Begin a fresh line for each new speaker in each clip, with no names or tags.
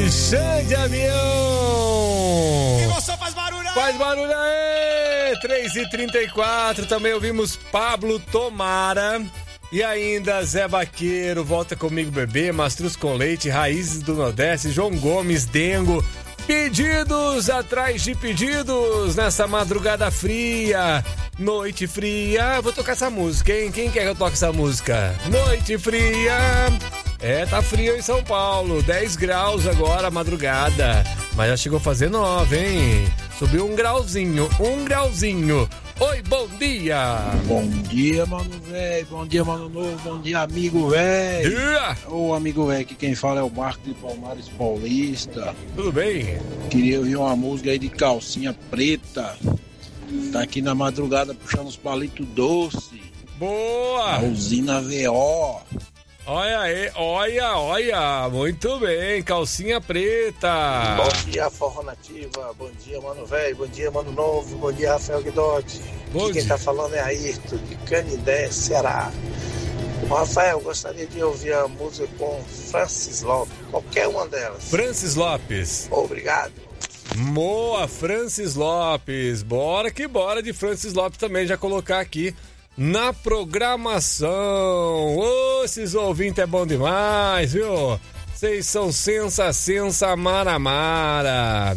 Xande Avião.
E você faz barulho aí.
Faz barulho aí. 3h34, também ouvimos Pablo Tomara. E ainda Zé Vaqueiro, Volta Comigo Bebê, Mastruz com Leite, Raízes do Nordeste, João Gomes, Dengo. Pedidos atrás de pedidos nessa madrugada fria, noite fria. Vou tocar essa música, hein? Quem quer que eu toque essa música? Noite fria. Tá frio em São Paulo, 10 graus agora, madrugada. Mas já chegou a fazer 9, hein? Subiu um grauzinho. Oi, bom dia!
Bom dia, mano velho, bom dia, mano novo, bom dia, amigo velho. Ô, amigo velho, aqui quem fala é o Marco de Palmares Paulista.
Tudo bem?
Queria ouvir uma música aí de Calcinha Preta. Tá aqui na madrugada puxando os palitos doce.
Boa!
A usina VO.
Olha aí, olha, muito bem, Calcinha Preta.
Bom dia, Forró Nativa, bom dia, mano velho, bom dia, mano novo, bom dia, Rafael Guidotti. Quem tá falando é Ayrton, de Canindé, Ceará. Rafael, gostaria de ouvir a música com Francis Lopes, qualquer uma delas.
Francis Lopes.
Obrigado.
Boa, Francis Lopes. Bora que bora de Francis Lopes também, já colocar aqui na programação. Ô, esses ouvintes é bom demais, viu? Vocês são sensa mara.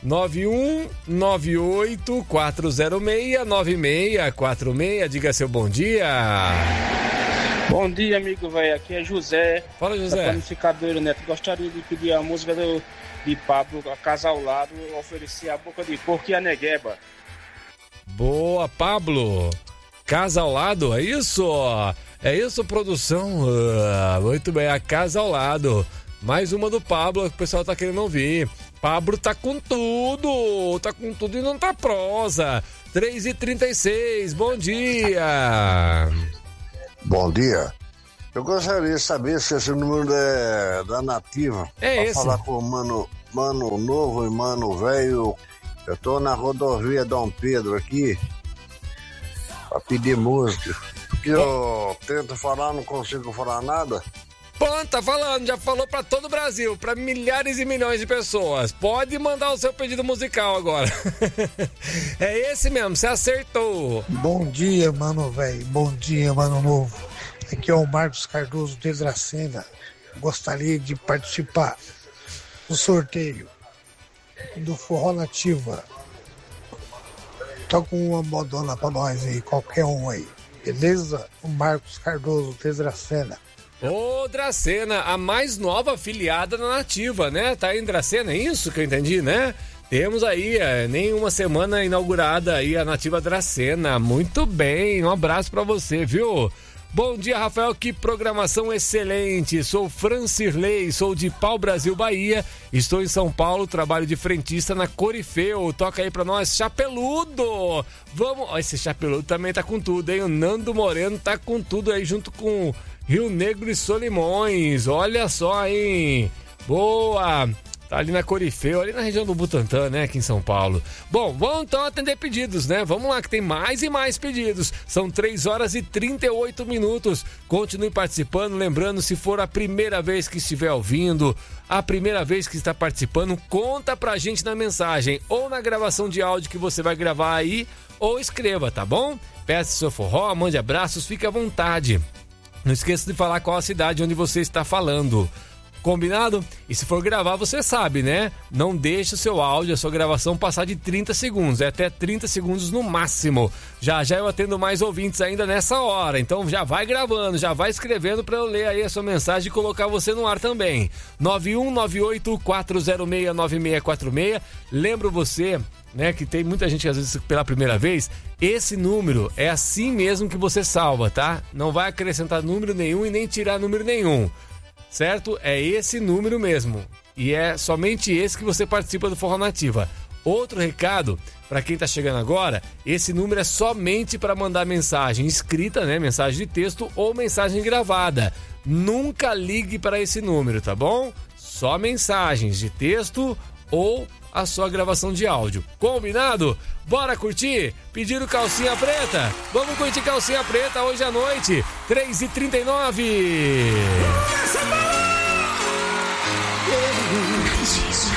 9198-406-9646. Diga seu bom dia.
Bom dia, amigo velho. Aqui é José.
Fala, José.
Panificadeiro Neto. Gostaria de pedir a música de Pablo, A Casa ao Lado, oferecer a boca de porco e a negueba.
Boa, Pablo. Casa ao Lado, é isso? É isso, produção? Muito bem, A Casa ao Lado. Mais uma do Pablo, que o pessoal tá querendo ouvir. Pablo tá com tudo e não tá prosa. 3h36, bom dia.
Bom dia. Eu gostaria de saber se esse número é da Nativa.
É
pra
esse.
Falar com o mano novo e mano velho. Eu tô na rodovia Dom Pedro aqui. Pra pedir música. Porque eu tento falar, não consigo falar nada.
Bom, tá falando, já falou pra todo o Brasil, pra milhares e milhões de pessoas. Pode mandar o seu pedido musical agora. É esse mesmo, você acertou.
Bom dia, mano velho. Bom dia, mano novo. Aqui é o Marcos Cardoso de Dracena. Gostaria de participar do sorteio do Forró Nativa. Toca uma modona pra nós aí, qualquer um aí. Beleza? O Marcos Cardoso de Dracena.
Ô, Dracena, a mais nova afiliada na Nativa, né? Tá aí em Dracena, é isso que eu entendi, né? Temos aí, nem uma semana inaugurada aí a Nativa Dracena. Muito bem, um abraço pra você, viu? Bom dia, Rafael, que programação excelente. Sou Francirley, sou de Pau Brasil, Bahia. Estou em São Paulo, trabalho de frentista na Corifeu. Toca aí pra nós, Chapeludo. Vamos, ó, esse Chapeludo também tá com tudo, hein? O Nando Moreno tá com tudo aí, junto com Rio Negro e Solimões. Olha só, hein? Boa! Tá ali na Corifeu, ali na região do Butantã, né? Aqui em São Paulo. Bom, vamos então atender pedidos, né? Vamos lá, que tem mais e mais pedidos. São 3h38. Continue participando. Lembrando, se for a primeira vez que estiver ouvindo, a primeira vez que está participando, conta pra gente na mensagem ou na gravação de áudio que você vai gravar aí, ou escreva, tá bom? Peça seu forró, mande abraços, fique à vontade. Não esqueça de falar qual a cidade onde você está falando. Combinado? E se for gravar, você sabe, né? Não deixe o seu áudio, a sua gravação passar de 30 segundos. É até 30 segundos no máximo. Já eu atendo mais ouvintes ainda nessa hora. Então já vai gravando, já vai escrevendo para eu ler aí a sua mensagem e colocar você no ar também. 9198-406-9646. Lembro você, né, que tem muita gente que às vezes pela primeira vez, esse número é assim mesmo que você salva, tá? Não vai acrescentar número nenhum e nem tirar número nenhum. Certo? É esse número mesmo. E é somente esse que você participa do Forró Nativa. Outro recado, para quem tá chegando agora, esse número é somente para mandar mensagem escrita, né? Mensagem de texto ou mensagem gravada. Nunca ligue para esse número, tá bom? Só mensagens de texto ou a sua gravação de áudio. Combinado? Bora curtir? Pediram Calcinha Preta? Vamos curtir Calcinha Preta hoje à noite, 3h39.
Notícias.